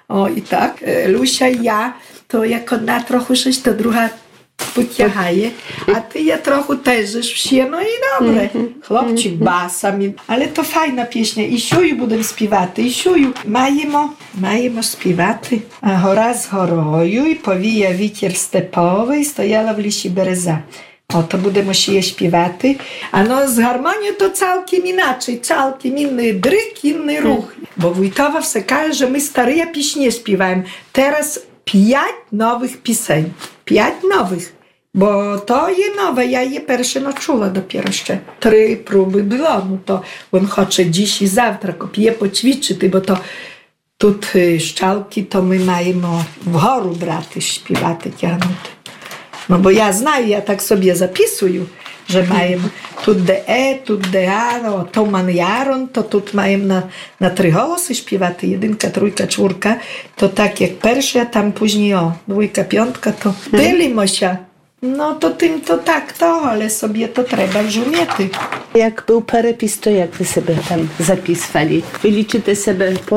O i tak, Lusia i ja, to jak одна трохи щось, то друга потягає, а ти я трохи теж всі, ну і добре. Хлопчик басами. Але то файна пісня. І щою будемо співати, і щою. Маємо співати. А гора з горою, і повія вітер степовий, стояла в лісі береза. To будемо ще співати. А з гармонією то цілком іначе, цілком інний дрик, інний рух. Бо Вуйтова все каже, що ми старі пісні співаємо. Teraz 5 нових пісень. 5 нових. Бо то є нове, я її перше не чула доpiero ще. 3 próby було, ну то він хоче dziś і завтра копіє почвідчити, бо то тут щалки, то ми маємо вгору брати, співати, тягнути. No bo ja знаю, я так собі записую, że маємо тут де тут де а, то манярон, то тут маємо на 3 голоси співати, 1, 3, 4, то так як перше, а там później 2, 5, to ділимося. No to tym to tak to, ale sobie to trzeba rozumieć. Jak był perepis, to jak wy sobie tam zapisywali? Wy liczycie sobie